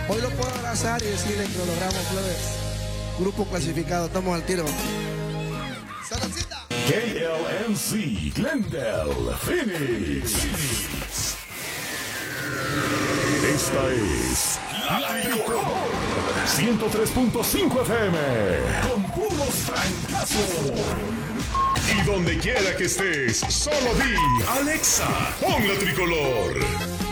Hoy lo puedo abrazar y decirle que lo logramos, Flores. Grupo clasificado, estamos al tiro. ¡Saludcita! KLNC, Glendale, Phoenix. Esta es La Tricolor 103.5 FM con puros francazos. Y donde quiera que estés, solo di Alexa, pon La Tricolor.